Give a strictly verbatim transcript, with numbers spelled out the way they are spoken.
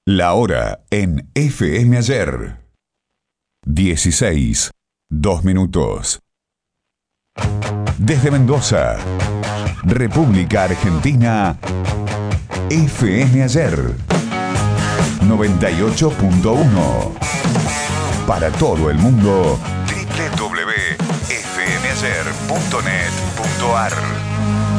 La hora en F M Ayer. dieciséis, dos minutos. Desde Mendoza, República Argentina, F M Ayer. noventa y ocho punto uno. Para todo el mundo, doble u doble u doble u punto f m ayer punto net punto a r.